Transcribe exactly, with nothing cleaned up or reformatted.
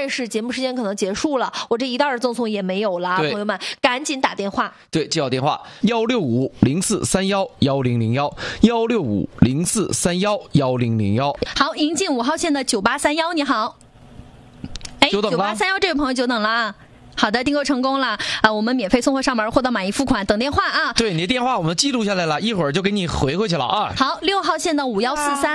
但是节目时间可能结束了，我这一袋赠送也没有了，朋友们赶紧打电话。 对，记好电话幺六五零四三幺幺零零幺幺六五零四三幺幺零零幺。 好，迎进五号线的九八三幺，你好。哎，九八三幺这位朋友久等了啊。好的，订购成功了啊！我们免费送货上门，货到满意付款，等电话啊！ 对，你的电话我们记录下来了，一会儿就给你回回去了啊！ 好，六号线的五幺四三。